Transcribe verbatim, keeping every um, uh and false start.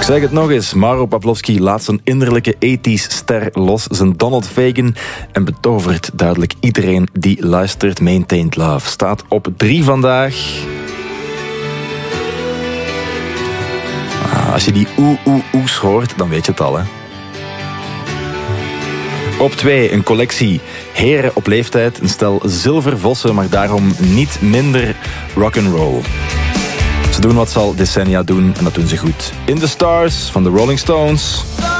Ik zeg het nog eens, Mauro Pavlovsky laat zijn innerlijke ethisch ster los, zijn Donald Fagen, en betovert duidelijk iedereen die luistert. Maintained Love staat op drie vandaag. Ah, als je die oe oe oes hoort, dan weet je het al, hè. Op twee, een collectie heren op leeftijd, een stel zilvervossen, maar daarom niet minder rock'n'roll. Ze doen wat ze al decennia doen en dat doen ze goed. In the Stars van de Rolling Stones.